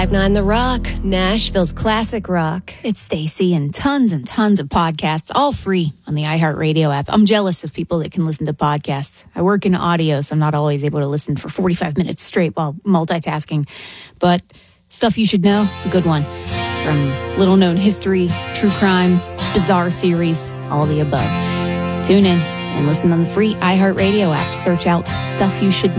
5-9 The Rock, Nashville's classic rock. It's Stacy, and tons of podcasts, all free on the iHeartRadio app. I'm jealous of people that can listen to podcasts. I work in audio, so I'm not always able to listen for 45 minutes straight while multitasking. But stuff you should know, a good one. From little-known history, true crime, bizarre theories, all the above. Tune in and listen on the free iHeartRadio app. Search out Stuff You Should Know.